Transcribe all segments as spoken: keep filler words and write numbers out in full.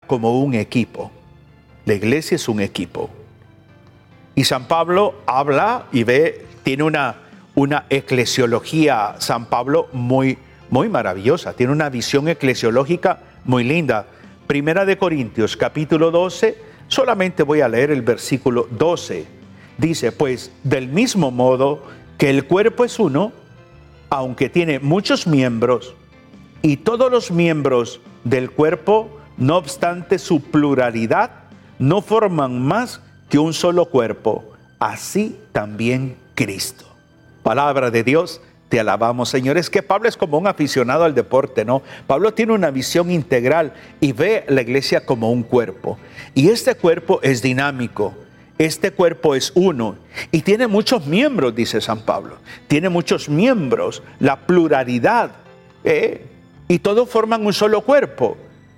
como un equipo. La iglesia es un equipo. Y San Pablo habla y ve, tiene una, una eclesiología, San Pablo, muy, muy maravillosa. Tiene una visión eclesiológica muy linda. Primera de Corintios, capítulo doce, solamente voy a leer el versículo doce. Dice, pues, del mismo modo que el cuerpo es uno, aunque tiene muchos miembros, y todos los miembros del cuerpo, no obstante su pluralidad, no forman más que un solo cuerpo, así también Cristo. Palabra de Dios, te alabamos, Señor. Es que Pablo es como un aficionado al deporte, ¿no? Pablo tiene una visión integral y ve la iglesia como un cuerpo. Y este cuerpo es dinámico, este cuerpo es uno y tiene muchos miembros, dice San Pablo. Tiene muchos miembros, la pluralidad, ¿eh? Y todos forman un solo cuerpo,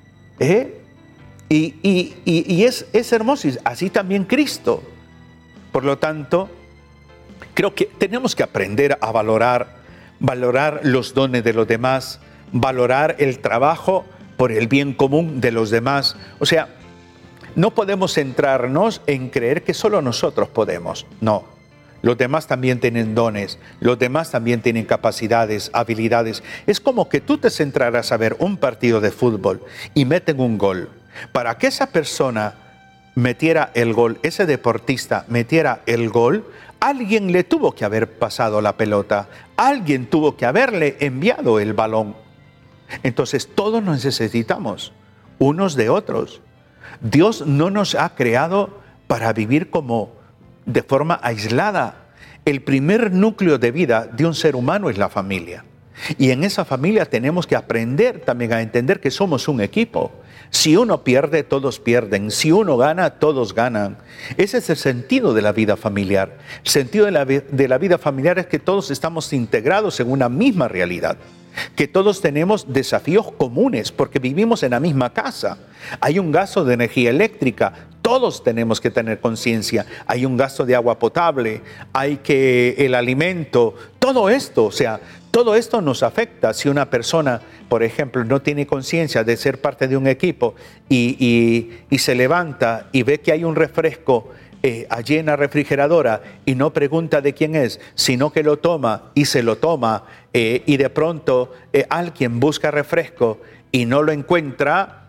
¿eh? Y, y, y, y es, es hermoso, así también Cristo. Por lo tanto, creo que tenemos que aprender a valorar, valorar los dones de los demás, valorar el trabajo por el bien común de los demás. O sea, no podemos centrarnos en creer que solo nosotros podemos. No, los demás también tienen dones, los demás también tienen capacidades, habilidades. Es como que tú te centraras a ver un partido de fútbol y meten un gol. Para que esa persona metiera el gol, ese deportista metiera el gol, alguien le tuvo que haber pasado la pelota, alguien tuvo que haberle enviado el balón. Entonces todos nos necesitamos unos de otros. Dios no nos ha creado para vivir como de forma aislada. El primer núcleo de vida de un ser humano es la familia. Y en esa familia tenemos que aprender también a entender que somos un equipo. Si uno pierde, todos pierden. Si uno gana, todos ganan. Ese es el sentido de la vida familiar. El sentido de la, de la vida familiar es que todos estamos integrados en una misma realidad. Que todos tenemos desafíos comunes porque vivimos en la misma casa. Hay un gasto de energía eléctrica, todos tenemos que tener conciencia. Hay un gasto de agua potable, hay que el alimento, todo esto, o sea, todo esto nos afecta. Si una persona, por ejemplo, no tiene conciencia de ser parte de un equipo y, y, y se levanta y ve que hay un refresco Eh, allí en la refrigeradora y no pregunta de quién es, sino que lo toma y se lo toma eh, y de pronto eh, alguien busca refresco y no lo encuentra,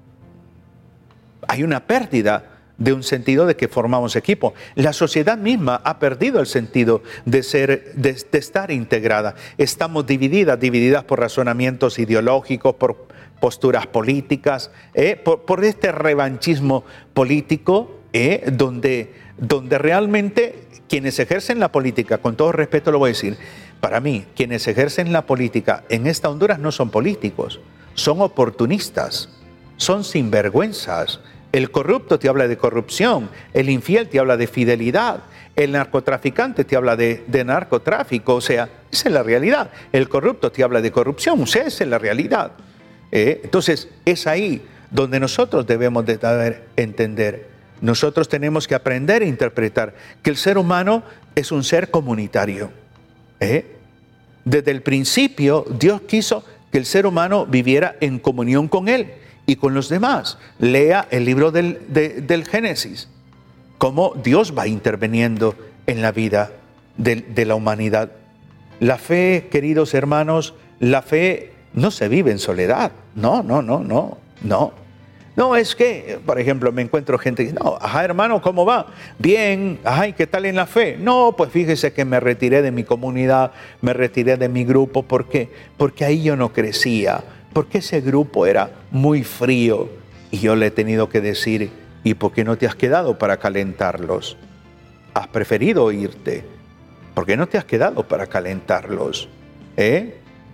hay una pérdida de un sentido de que formamos equipo. La sociedad misma ha perdido el sentido de ser, de, de estar integrada. Estamos divididas, divididas por razonamientos ideológicos, por posturas políticas, eh, por, por este revanchismo político. Eh, donde, donde realmente quienes ejercen la política, con todo respeto lo voy a decir, para mí, quienes ejercen la política en esta Honduras no son políticos, son oportunistas, son sinvergüenzas. El corrupto te habla de corrupción, el infiel te habla de fidelidad, el narcotraficante te habla de, de narcotráfico, o sea, esa es la realidad. El corrupto te habla de corrupción, o sea, esa es la realidad. Eh, entonces, es ahí donde nosotros debemos de saber entender. Nosotros tenemos que aprender a interpretar que el ser humano es un ser comunitario. ¿eh? Desde el principio, Dios quiso que el ser humano viviera en comunión con Él y con los demás. Lea el libro del, de, del Génesis, cómo Dios va interviniendo en la vida de, de la humanidad. La fe, queridos hermanos, la fe no se vive en soledad. No, no, no, no, no. No, es que, por ejemplo, me encuentro gente que dice, no, ajá, hermano, ¿cómo va? Bien, ajá, ¿y qué tal en la fe? No, pues fíjese que me retiré de mi comunidad, me retiré de mi grupo. ¿Por qué? Porque ahí yo no crecía, porque ese grupo era muy frío. Y yo le he tenido que decir, ¿y por qué no te has quedado para calentarlos? Has preferido irte. ¿Por qué no te has quedado para calentarlos? ¿Eh?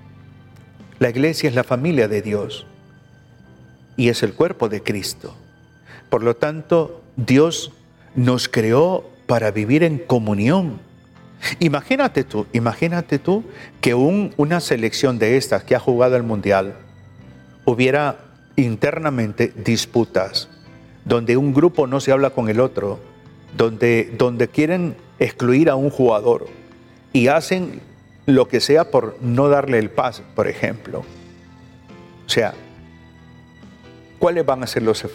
La iglesia es la familia de Dios. Y es el cuerpo de Cristo. Por lo tanto, Dios nos creó para vivir en comunión. Imagínate tú, imagínate tú que un, una selección de estas que ha jugado el Mundial hubiera internamente disputas, donde un grupo no se habla con el otro, donde, donde quieren excluir a un jugador y hacen lo que sea por no darle el pase, por ejemplo. O sea, ¿cuáles van a ser los efectos?